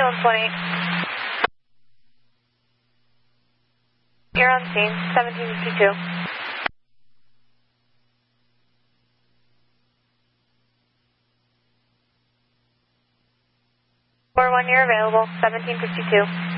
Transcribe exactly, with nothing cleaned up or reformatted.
one twenty. You're on scene, seventeen fifty-two. four one, you're available, seventeen fifty-two.